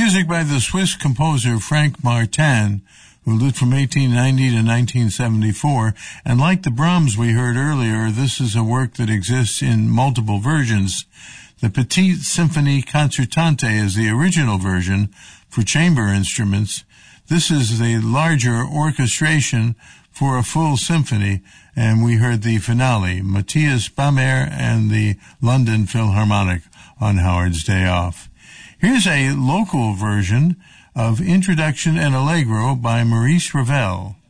Music by the Swiss composer Frank Martin, who lived from 1890 to 1974, and like the Brahms we heard earlier, this is a work that exists in multiple versions. The Petite Symphonie Concertante is the original version for chamber instruments. This is the larger orchestration for a full symphony, and we heard the finale, Matthias Bamert and the London Philharmonic on Howard's Day Off. Here's a local version of Introduction and Allegro by Maurice Ravel.